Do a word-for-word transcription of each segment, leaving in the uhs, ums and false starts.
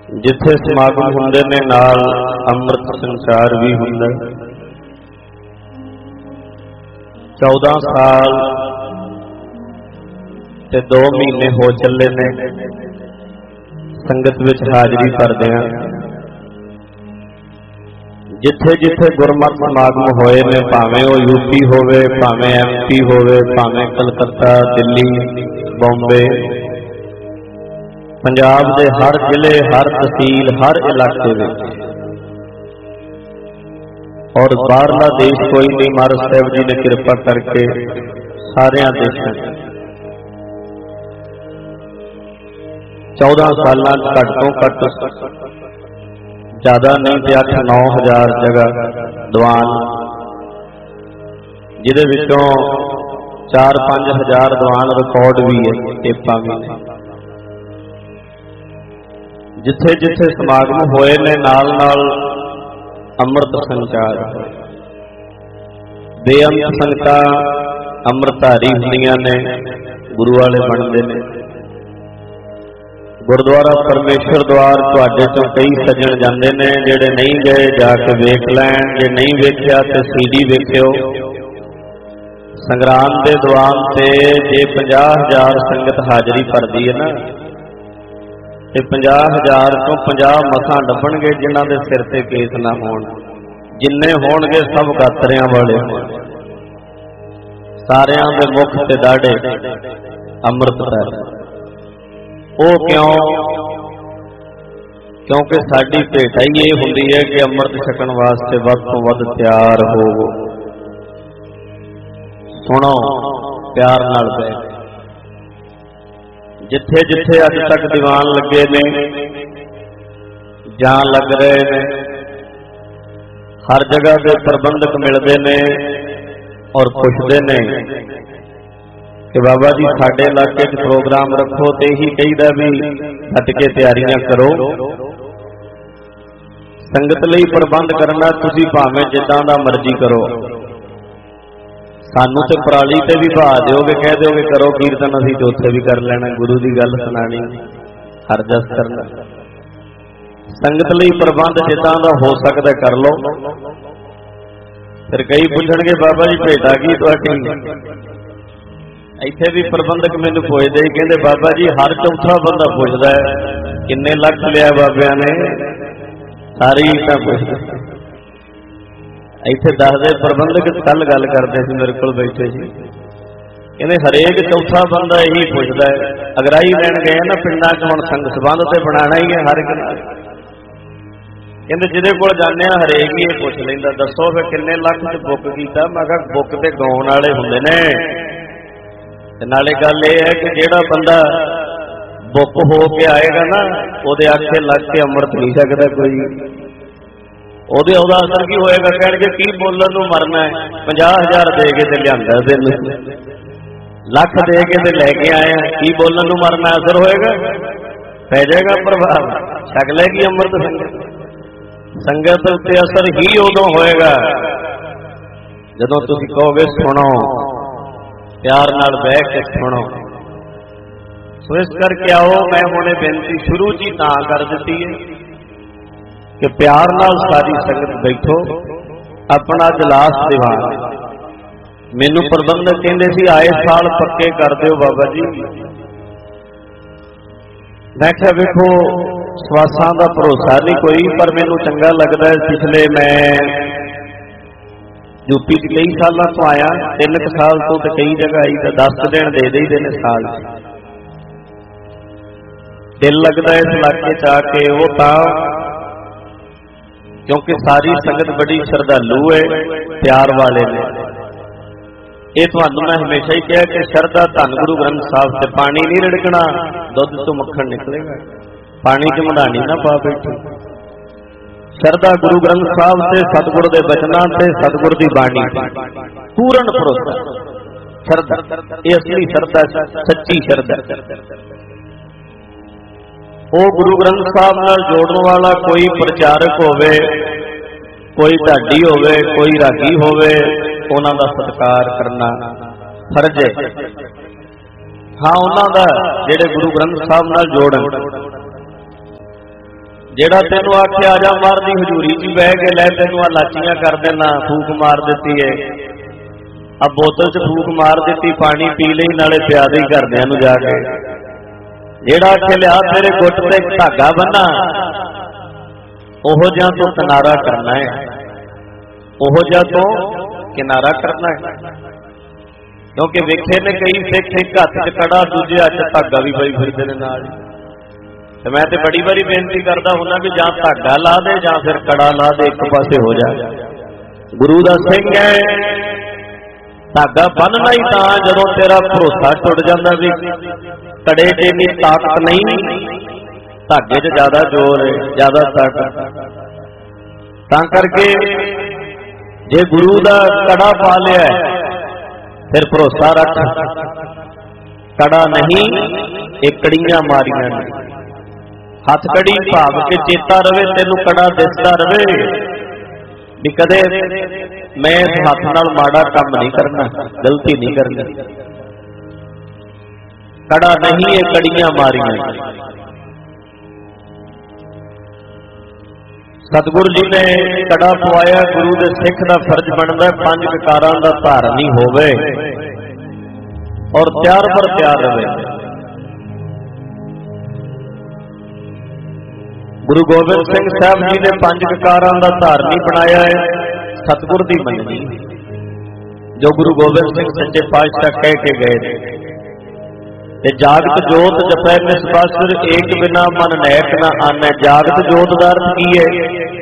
जिथे समागम हुंदे ने नाल अमृत संचार भी हुंदा। चौदह साल ते दो महीने हो चले ने संगत विच हाजरी भरदियां। जिथे जिथे गुरमत समागम होए ने, भावें वो यूपी होवे, भावें एम पी होवे, भावें कलकत्ता, दिल्ली, बॉम्बे, पंजाब के हर जिले, हर तहसील, हर इलाके में, और बाहरला देश कोई नहीं, महाराज साहब जी ने कृपा करके सारे देशों चौदह साल घट तो घट ज्यादा नहीं तो अठ नौ हजार जगह दीवान, जिदे विचों चार पांच हजार दीवान रिकॉर्ड भी है, टेपा भी है। जिथे जिथे समागम होए ने नाल नाल अमृत संचार, बेअंत संगतां अमृतधारी हुंदियां ने, गुरु वाले बनते ने। गुरुद्वारा परमेश्वर द्वार तुहाडे चों कई सज्जण जांदे ने, जिहड़े नहीं गए जाके वेख लैण, जे नहीं वेखिया तो सीडी वेखियो। संग्राम दे दीवान ते जे पचास हजार संगत हाजरी भरदी है ना, ते पचास हजार तो पचास मसां लभणगे जिन्हां दे सिर ते केस ना होण। जिन्ने होणगे सब गातरियां वाले होण, सारियां दे मुख ते दाढ़े अमृत है। वो क्यों? क्योंकि साडी भेटा ही ये हुंदी है कि अमृत छकण वास्ते वध तों वध तैयार होवो। सुनो प्यार नाल बैठ। जिथे जिथे अज तक दीवान लगे ने जां लग रहे ने, हर जगह के प्रबंधक मिलते ने और पुछते ने कि बाबा जी साडे इलाके च प्रोग्राम रखो, तो यही कहीदा भी हट के तैयारियां करो। संगत लई प्रबंध करना तुसीं भावें जिद्दां दा मर्जी करो, सानू तो पराली ते भी भा दोगे, कह दोगे करो कीर्तन, असीं तो उत्थे भी कर लेना, गुरु की गल सुनानी, हर जस करना। संगत लई प्रबंध जिद्दां दा हो सकदा कर लो। फिर कई पुछणगे बाबा जी भेटा की तुहाडी? इत्थे भी प्रबंधक मैनूं पुछदे, कहंदे बाबा जी हर चौथा बंदा पुछदा है किन्ने लख लिया बाबियां ने, सारी तां पुछदे। इत्थे दसदे प्रबंधक कल गल करते सी, मेरे कोल बैठे सी, कहते हरेक चौथा बंदा यही पुछदा है। अगराई लैन गए ना पिंडां च, हुण संग संबंध ते बनाना ही है हर एक नाल। कहते जिहदे कोल जाने हरेक ही पुछ लैंदा, दसो फिर किन्ने लख च बुक कीता? मैं कहा बुक ते गाउण वाले हुंदे ने, ते नाले गल इह है कि जिहड़ा बंदा बुक हो के आएगा ना, उहदे आखे लग के अमृत नहीं सकदा कोई। ਉਹਦੇ ਉਹਦਾ असर की होएगा? कहणगे की बोलन नूं मरना है, पचास हजार दे के ते लिआंदा तैनूं, लख दे के ते लैके आए, की बोलन नूं मरना? असर होएगा? पै जाएगा प्रभाव, छक लेगी अमृत संगत। संगत उत्ते असर ही उदों होएगा जदों तुसीं कहोगे सुनो, प्यार नाल बैठ के सुनो। सो इस करके आओ, मैं हुणे बेनती शुरू च ही तां कर दित्ती है कि प्यार नाल सारी संगत बैठो, अपना जलास दीवान। मैनू प्रबंधक कहंदे सी आए साल पक्के कर दिओ बाबा जी। मैं क्या वेखो सवासां दा भरोसा नहीं कोई, पर मैनू चंगा लगदा है। पिछले मैं यूपी च कई सालों तो आया, तीन क साल तो ते कई जगह आई, तो दस दिन दे देईदे ने साल। दिल लगता है इस इलाके च आके, वो तां क्योंकि सारी संगत बड़ी श्रद्धालु है, प्यार वाले ने। ये तुहानू मैं हमेशा ही कहा कि श्रद्धा धन गुरु ग्रंथ साहब से पानी नहीं रिड़कना, दुध तो मक्खन निकलेगा। पानी च मधानी ना पा बैठो। श्रद्धा गुरु ग्रंथ साहब से, सतगुर के बचना से, सतगुर की बाणी पूर्ण भरोसा श्रद्धा, ये असली श्रद्धा, सच्ची श्रद्धा। वो गुरु ग्रंथ साहब नाल जोड़न वाला कोई प्रचारक होवे, कोई ढाडी होवे, कोई रागी होवे, उन्हां दा सत्कार करना फर्ज है। हाँ उन्हां दा जिहड़े गुरु ग्रंथ साहब नाल जोड़न, ਜਿਹੜਾ ਤੈਨੂੰ आख्या आजा मार दी हजूरी च बह के लै तैनू आ लाचियां कर देना, फूक मार दी है, आ बोतल च फूक मार दी, पानी पी लई नाले पिया दी घरदियां नूं जाके। ਜਿਹੜਾ आखे लिया तेरे गुट ते धागा बन्ना, ओहो जिहा तो किनारा करना है, ओहो जिहा तो किनारा करना है। क्योंकि वेखे ने कई सिख एक हथ च कड़ा दूजे हथ च धागा भी पाई फिरदे ने नाल। ते मैं ते बड़ी बारी बेनती करदा हुंदा भी जां धागा ला दे जां फिर कड़ा ला दे, एक पासे हो जा। गुरु दा सिंह है, धागा बन्नना ही तां जदों तेरा भरोसा टुट जांदा भी कड़े च इन्नी ताकत नहीं, धागे च ज्यादा जोर है, ज्यादा ताकत। तां करके जे गुरु दा कड़ा पा लिया फिर भरोसा रख, कड़ा नहीं एक कड़ियां मारियां ने। हथ कड़ी भाव के चेता रवे, तेनू कड़ा दिसदा रवे भी कदे मैं इस हथ नाल माड़ा काम नहीं करना, गलती नहीं करनी। कड़ा नहीं है कड़ियां मारियां। सतगुरु जी ने कड़ा पवाया, गुरु दे सिख दा फर्ज बनदा पंज विकारां दा धारनी होवे और त्यार पर त्यार रहे। गुरु गोबिंद सिंह साहब जी ने पंज विकारां दा धारनी बनाया है, सतगुर दी मननी, जो गुरु गोबिंद सिंह सच्चे पातशाह कह के गए। ते जागत जोत जपै निस्पासुर, एक बिना मन नैक न आनै। जागत जोत दा अर्थ की है?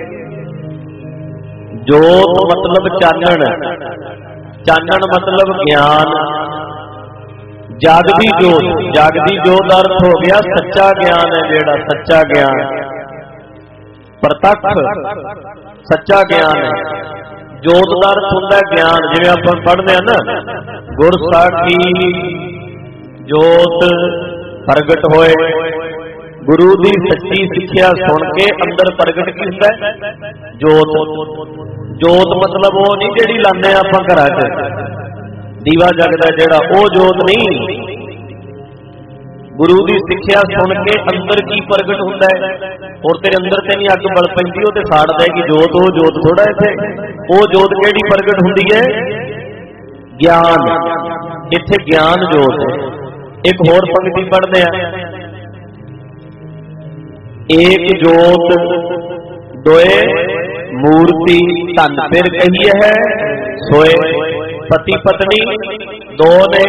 जोत मतलब चानण, चानण मतलब ज्ञान। जागदी जोत, जागदी जोत दा अर्थ हो गया सच्चा ज्ञान है, जेड़ा सच्चा ज्ञान प्रतख सच्चा ज्ञान है। जोत दा अर्थ हुंदा ज्ञान, जिवें आपां पढ़दे आ ना, गुर साखी जोत प्रगट होए। गुरु दी सच्ची सिक्ख्या सुन के अंदर प्रगट की हुंदा है जोत। जोत मतलब वो नहीं जिहड़ी लाने आपां घरां च दीवा जगदा जेड़ा, वो जोत नहीं। गुरु दी सिक्ख्या सुन के अंदर की प्रगट हुंदा है। और तेरे अंदर ते नहीं अग बल पैंदी, वो ते साड़ देगी जोत। वो जोत थोड़ा इत्थे, वो जोत किहड़ी प्रगट हुंदी है? ज्ञान। इत्थे ज्ञान जोत है। एक होर पंक्ति पढ़ते हैं, एक जोत दोए मूर्ति धन फिर कही है सोए। पति पत्नी दो ने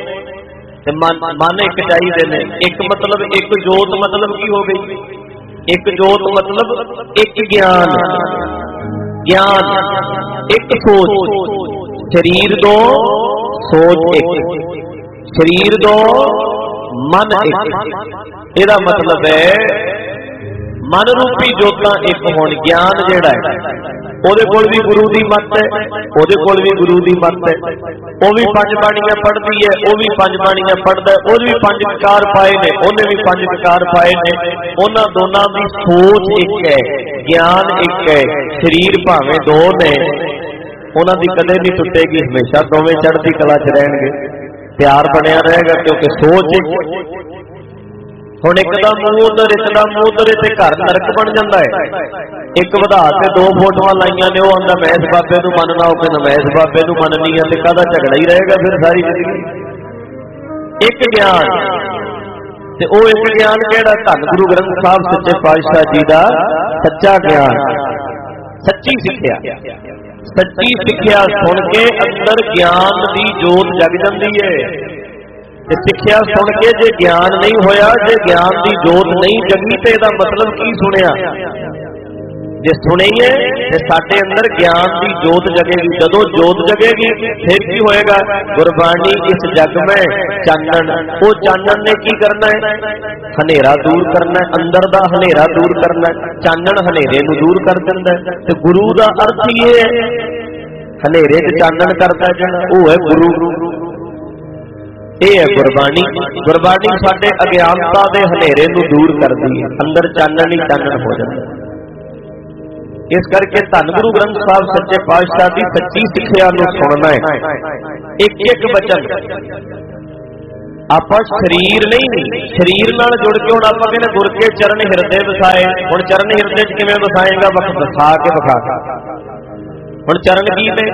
मन, मन एक चाहिए ने। एक मतलब एक जोत मतलब की हो गई? एक जोत मतलब एक ज्ञान, ज्ञान एक सोच। शरीर दो सोच एक, शरीर दो मन एक। ਇਹਦਾ मतलब है मन रूपी जोतां एक होण। ज्ञान जिहड़ा है ਉਹਦੇ ਕੋਲ भी गुरु की मत है, ਉਹਦੇ ਕੋਲ भी गुरु की मत है। वो भी पंज बाणियां पढ़ती है, वो भी पंज बाणियां पढ़ता है। ਉਹਦੇ भी पंज विकार पाए ने, ਉਹਨੇ भी पंज विकार पाए ने। ਉਹਨਾਂ ਦੋਨਾਂ ਦੀ सोच एक है, ज्ञान एक है। शरीर भावें दो ने, ਉਹਨਾਂ ਦੀ कदे नहीं टुटेगी, हमेशा दोवें चढ़ती कला च रहणगे, प्यार बनया रहेगा, क्योंकि सोच एक। हुण एक दा मूंह उधर, एक दा मूंह उधर, ते घर नरक बन जाता है। एक वधा के दो फोटोआं लाइयां ने, वो आंदा मैं इस बाबे नूं मनना, वो कहंदा मैं इस बाबे नूं मननी है, ते काहदा झगड़ा ही रहेगा फिर सारी जिंदगी। एक ज्ञान, ते वो एक ज्ञान किहड़ा? धन गुरु ग्रंथ साहब सच्चे पातशाह जी दा सच्चा ज्ञान, सच्ची सिक्ख्या। सच्ची सिक्ख्या सुन के अंदर ज्ञान की जोत जग जाती है। सिक्ख्या सुन के जे ज्ञान नहीं होया, जे ज्ञान की जोत नहीं जगी, तो इसका मतलब की सुनिया? जे सुने है तो साडे अंदर ज्ञान की जोत जगेगी। जदों जोत जगेगी फिर की होएगा? गुरबाणी इस जग में चानन। वो चानन ने की करना है? हनेरा दूर करना है, अंदर दा हनेरा दूर करना है। चानन हनेरे नूं दूर कर दिंदा है। ते गुरु दा अर्थ ही है हनेरे च चानन करता है, वो है गुरु। ये है गुरबाणी। गुरबाणी साडे अज्ञानता दे हनेरे नूं दूर करदी है, अंदर चानन ही चानन हो जाता है। इस करके धन गुरु ग्रंथ साहब सच्चे पातशाह की सच्ची सिक्ख्या नूं सुनना है। एक एक वचन ਆਪਾਂ ਸਰੀਰ ਨਹੀਂ, ਸਰੀਰ ਨਾਲ ਜੁੜ ਕੇ ਹੁਣ ਆਪਾਂ ਕਹਿੰਦੇ ਗੁਰ ਕੇ ਚਰਨ ਹਿਰਦੇ ਵਸਾਏ। ਹੁਣ ਚਰਨ ਹਿਰਦੇ 'ਚ ਕਿਵੇਂ ਵਸਾਏਗਾ? ਵਕਤ ਵਸਾ ਕੇ ਵਿਖਾ ਕੇ। ਹੁਣ ਚਰਨ ਕੀ ਨੇ?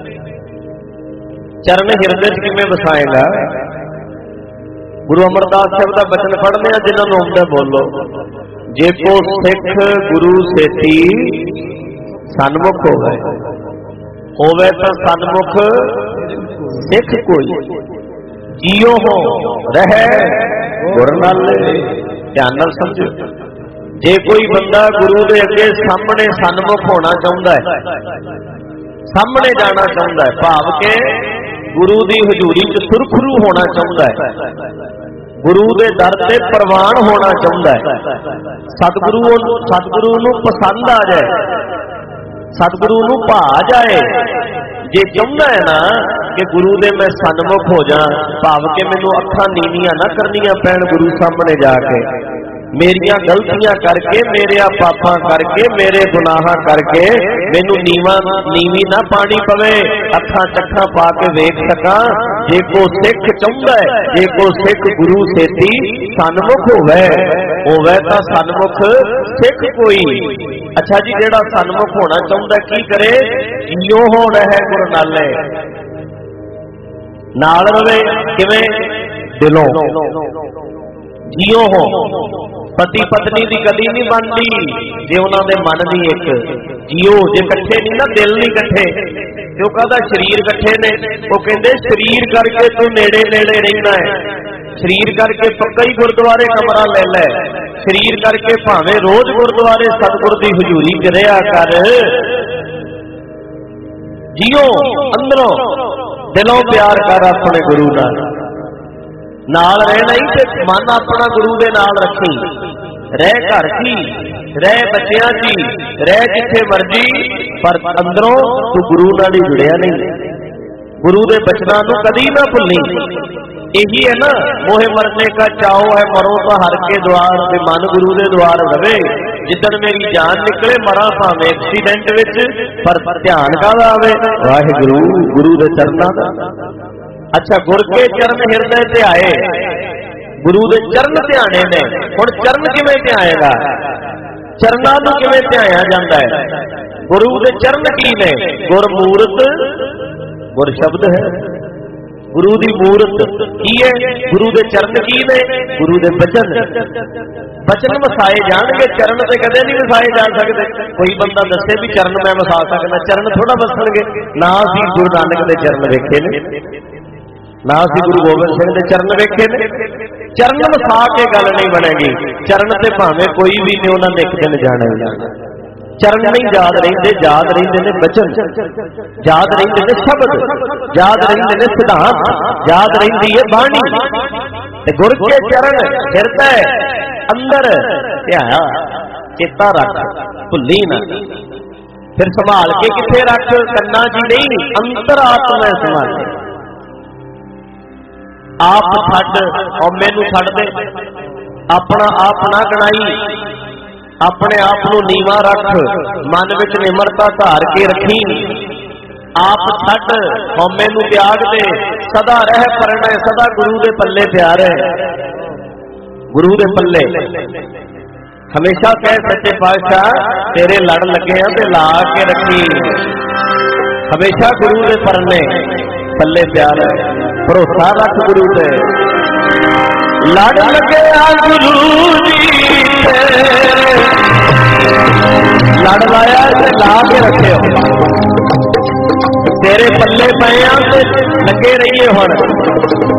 ਚਰਨ ਹਿਰਦੇ 'ਚ ਕਿਵੇਂ ਵਸਾਏਗਾ? ਗੁਰੂ ਅਮਰਦਾਸ ਸਾਹਿਬ ਦਾ ਬਚਨ ਪੜ੍ਹਦੇ ਆ, ਜਿਨ੍ਹਾਂ ਨੂੰ ਆਉਂਦਾ ਬੋਲੋ। ਜੇ ਕੋ ਸਿੱਖ ਗੁਰੂ ਸੇਤੀ ਸਨਮੁਖ ਹੋਵੇ, ਹੋਵੇ ਤਾਂ ਸਨਮੁਖ ਸਿੱਖ ਕੋਈ। ਜੀਓ ਹੋ ਰਹਿ ਗੁਰ ਨਾਲੇ। ਧਿਆਨ ਨਾਲ ਸਮਝੋ। ਜੇ ਕੋਈ ਬੰਦਾ ਗੁਰੂ ਦੇ ਅੱਗੇ ਸਾਹਮਣੇ ਸਨਮੁਖ ਹੋਣਾ ਚਾਹੁੰਦਾ ਹੈ, ਸਾਹਮਣੇ ਜਾਣਾ ਚਾਹੁੰਦਾ ਹੈ, ਭਾਵ ਕਿ ਗੁਰੂ ਦੀ ਹਜ਼ੂਰੀ 'ਚ ਸੁਰਖਰੂ ਹੋਣਾ ਚਾਹੁੰਦਾ ਹੈ, ਗੁਰੂ ਦੇ ਦਰ ਤੇ ਪ੍ਰਵਾਨ ਹੋਣਾ ਚਾਹੁੰਦਾ ਹੈ, ਸਤਿਗੁਰੂ ਸਤਿਗੁਰੂ ਨੂੰ ਪਸੰਦ ਆ ਜਾਏ, ਸਤਿਗੁਰੂ ਨੂੰ ਭਾ ਜਾਏ, ਜੇ ਚਾਹੁੰਦਾ ਹੈ ਨਾ ਕਿ ਗੁਰੂ ਦੇ ਮੈਂ ਸਨਮੁਖ ਹੋ ਜਾ, ਭਾਵ ਕਿ ਮੈਨੂੰ ਅੱਖਾਂ ਨੀਵੀਆਂ ਨਾ ਕਰਨੀਆਂ ਪੈਣ ਗੁਰੂ ਸਾਹਮਣੇ ਜਾ ਕੇ, ਮੇਰੀਆਂ ਗਲਤੀਆਂ ਕਰਕੇ, ਮੇਰੇ ਪਾਪਾਂ ਕਰਕੇ, ਮੇਰੇ ਗੁਨਾਹਾਂ ਕਰਕੇ ਮੈਨੂੰ ਨੀਵਾਂ ਨੀਵੀਂ ਨਾ ਪਾਣੀ ਪਵੇ, ਅੱਖਾਂ ਚੱਖਾਂ ਪਾ ਕੇ ਵੇਖ ਸਕਾਂ। ਜੇ ਕੋ ਸਿੱਖ ਚਾਹੁੰਦਾ ਹੈ, ਜੇ ਕੋ ਸਿੱਖ ਗੁਰੂ ਸੇਤੀ ਸਨਮੁਖ ਹੋਵੇ, ਹੋਵੇ ਤਾਂ ਸਨਮੁਖ ਸਿੱਖ ਕੋਈ। ਅੱਛਾ ਜੀ, ਜਿਹੜਾ ਸਨਮੁਖ ਹੋਣਾ ਚਾਹੁੰਦਾ ਕੀ ਕਰੇ? ਜੀਓ ਹੋ ਰਹਿ ਗੁਰ ਨਾਲੇ, ਨਾਲ ਰਵੇ। ਕਿਵੇਂ? ਦਿਲੋਂ। ਜੀਓ ਹੋ। ਪਤੀ ਪਤਨੀ ਦੀ ਕਦੀ ਨਹੀਂ ਬਣਦੀ ਜੇ ਉਹਨਾਂ ਦੇ ਮਨ ਨਹੀਂ ਇੱਕ। ਜੀਓ ਜੇ ਇਕੱਠੇ ਨਹੀਂ ਨਾ, ਦਿਲ ਨਹੀਂ ਇਕੱਠੇ, ਤੇ ਉਹ ਕਹਿੰਦਾ ਸਰੀਰ ਇਕੱਠੇ ਨੇ। ਉਹ ਕਹਿੰਦੇ ਸਰੀਰ ਕਰਕੇ ਤੂੰ ਨੇੜੇ ਨੇੜੇ ਰਹਿਣਾ ਹੈ, ਸਰੀਰ ਕਰਕੇ ਪੱਕਾ ਹੀ ਗੁਰਦੁਆਰੇ ਕਮਰਾ ਲੈ ਲੈ, ਸਰੀਰ ਕਰਕੇ ਭਾਵੇਂ ਰੋਜ਼ ਗੁਰਦੁਆਰੇ ਸਤਿਗੁਰ ਦੀ ਹਜ਼ੂਰੀ 'ਚ ਰਿਹਾ ਕਰ। ਜੀਓ ਅੰਦਰੋਂ ਦਿਲੋਂ ਪਿਆਰ ਕਰ ਆਪਣੇ ਗੁਰੂ ਨਾਲ, ਨਾਲ ਰਹਿਣਾ ਹੀ ਤੇ ਮਨ ਆਪਣਾ ਗੁਰੂ ਦੇ ਨਾਲ ਰੱਖੀ। ਰਹਿ ਘਰ 'ਚ ਹੀ, ਰਹਿ ਬੱਚਿਆਂ 'ਚ ਹੀ, ਰਹਿ ਜਿੱਥੇ ਮਰਜੀ, ਪਰ ਅੰਦਰੋਂ ਤੂੰ ਗੁਰੂ ਨਾਲ ਹੀ ਜੁੜਿਆ ਨਹੀਂ। ਗੁਰੂ ਦੇ ਬਚਨਾਂ ਨੂੰ ਕਦੀ ਨਾ ਭੁੱਲੀ। ਇਹੀ ਹੈ ਨਾ, ਮੋਹੇ ਮਰਨੇ ਕਾ ਚਾਓ ਹੈ ਮਰੋ ਤਾਂ ਹਰ ਕੇ ਦੁਆਰ, ਤੇ ਮਨ ਗੁਰੂ ਦੇ ਦੁਆਰ ਰਵੇ। ਜਿੱਦਣ ਮੇਰੀ ਜਾਨ ਨਿਕਲੇ ਮਰਾਂ ਭਾਵੇਂ ਐਕਸੀਡੈਂਟ ਵਿੱਚ, ਪਰ ਧਿਆਨ ਕਾਹਦਾ ਆਵੇ? ਵਾਹਿਗੁਰੂ, ਗੁਰੂ ਦੇ ਚਰਨਾਂ ਦਾ। ਅੱਛਾ, ਗੁਰ ਕੇ ਚਰਨ ਹਿਰਦੇ ਤੇ ਆਏ, ਗੁਰੂ ਦੇ ਚਰਨ ਧਿਆਣੇ ਨੇ। ਹੁਣ ਚਰਨ ਕਿਵੇਂ ਧਿਆਏਗਾ? ਚਰਨਾਂ ਨੂੰ ਕਿਵੇਂ ਧਿਆਇਆ ਜਾਂਦਾ ਹੈ? ਗੁਰੂ ਦੇ ਚਰਨ ਕੀ ਨੇ? ਗੁਰ ਮੂਰਤ, ਗੁਰ ਸ਼ਬਦ ਹੈ। ਗੁਰੂ ਦੀ ਮੂਰਤ ਕੀ ਹੈ? ਗੁਰੂ ਦੇ ਚਰਨ ਕੀ ਨੇ? ਗੁਰੂ ਦੇ ਬਚਨ। ਬਚਨ ਵਸਾਏ ਜਾਣਗੇ, ਚਰਨ ਤੇ ਕਦੇ ਨਹੀਂ ਵਸਾਏ ਜਾ ਸਕਦੇ। ਕੋਈ ਬੰਦਾ ਦੱਸੇ ਵੀ ਚਰਨ ਮੈਂ ਵਸਾ ਸਕਦਾ, ਚਰਨ ਥੋੜਾ ਵਸਣਗੇ। ਨਾ ਅਸੀਂ ਗੁਰੂ ਨਾਨਕ ਦੇ ਚਰਨ ਵੇਖੇ ਨੇ, ਨਾ ਅਸੀਂ ਗੁਰੂ ਗੋਬਿੰਦ ਸਿੰਘ ਦੇ ਚਰਨ ਵੇਖੇ ਨੇ। ਚਰਨ ਵਸਾ ਕੇ ਗੱਲ ਨਹੀਂ ਬਣੇਗੀ। ਚਰਨ ਤੇ ਭਾਵੇਂ ਕੋਈ ਵੀ ਨਹੀਂ, ਉਹਨਾਂ ਨੇ ਇੱਕ ਦਿਨ ਜਾਣਾ ਹੀ ਜਾਣਾ। ਚਰਨ ਨਹੀਂ ਯਾਦ ਰਹਿੰਦੇ, ਯਾਦ ਰਹਿੰਦੇ ਨੇ ਬਚਨ, ਯਾਦ ਰਹਿੰਦੇ ਨੇ ਸ਼ਬਦ, ਯਾਦ ਰਹਿੰਦੇ ਨੇ ਸਿਧਾਂਤ, ਯਾਦ ਰਹਿੰਦੀ ਹੈ ਬਾਣੀ। ਤੇ ਗੁਰ ਕੇ ਚਰਨ ਹਿਰਦੇ ਅੰਦਰ ਧਿਆਇਆ, ਚੇਤਾ ਰੱਖ, ਭੁੱਲੀ ਨਾ। ਫਿਰ ਸੰਭਾਲ ਕੇ ਕਿੱਥੇ ਰੱਖ? ਕੰਨਾਂ 'ਚ ਨਹੀਂ, ਅੰਤਰ ਆਤਮਾ ਸੰਭਾਲ। ਆਪ ਛੱਡ, ਹਉਮੈ ਨੂੰ ਛੱਡ ਦੇ, ਆਪਣਾ ਆਪ ਨਾ ਗਣਾਈ, ਆਪਣੇ ਆਪ ਨੂੰ ਨੀਵਾਂ ਰੱਖ, ਮਨ ਵਿੱਚ ਨਿਮਰਤਾ ਧਾਰ ਕੇ ਰੱਖੀ। ਆਪ ਛੱਡ, ਹਉਮੈ ਨੂੰ ਤਿਆਗ ਦੇ, ਸਦਾ ਰਹਿ ਪਰਣਾ, ਸਦਾ ਗੁਰੂ ਦੇ ਪੱਲੇ ਪਿਆਰ ਹੈ। ਗੁਰੂ ਦੇ ਪੱਲੇ ਹਮੇਸ਼ਾ ਕਹਿ ਸੱਚੇ ਪਾਤਸ਼ਾਹ ਤੇਰੇ ਲੜ ਲੱਗੇ ਆ ਤੇ ਲਾ ਕੇ ਰੱਖੀ। ਹਮੇਸ਼ਾ ਗੁਰੂ ਦੇ ਪਰਨੇ ਪੱਲੇ ਪਿਆਰ ਹੈ, ਭਰੋਸਾ ਰੱਖ ਗੁਰੂ ਤੇ। ਲੜ ਲੱਗੇ ਆ ਗੁਰੂ ਜੀ ਤੇ, ਲੜ ਲਾਇਆ ਤੇ ਲਾ ਕੇ ਰੱਖਿਓ। ਤੇਰੇ ਪੱਲੇ ਪਏ ਆ ਤੇ ਲੱਗੇ ਰਹੀਏ ਹੁਣ।